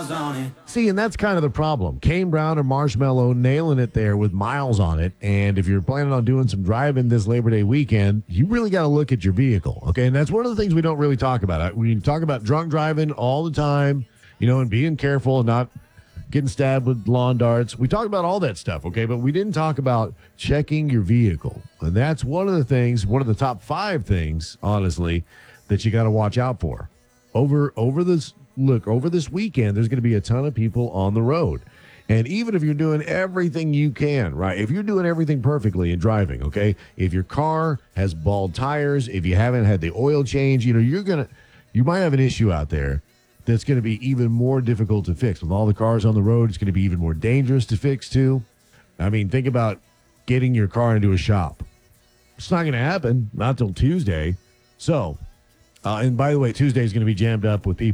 See, and that's kind of the problem. Kane Brown and Marshmallow nailing it there with miles on it. And if you're planning on doing some driving this Labor Day weekend, you really got to look at your vehicle. Okay. And that's one of the things we don't really talk about. We talk about drunk driving all the time, and being careful and not getting stabbed with lawn darts. We talk about all that stuff. Okay. But we didn't talk about checking your vehicle. And that's one of the things, one of the top 5 things, honestly, that you got to watch out for. Over this weekend, there's going to be a ton of people on the road. And even if you're doing everything you can, right? If you're doing everything perfectly in driving, okay? If your car has bald tires, if you haven't had the oil change, you might have an issue out there that's going to be even more difficult to fix. With all the cars on the road, it's going to be even more dangerous to fix too. I mean, think about getting your car into a shop. It's not going to happen, not till Tuesday. So, and by the way, Tuesday is going to be jammed up with people